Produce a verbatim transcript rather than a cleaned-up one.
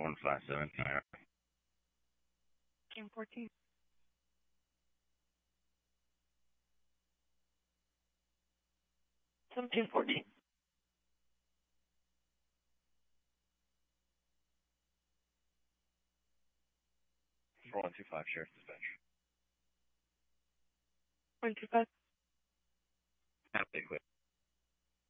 one five seven. Cam fourteen. Seventeen fourteen. four one two five, Sheriff Dispatch. One two five. Have they quit?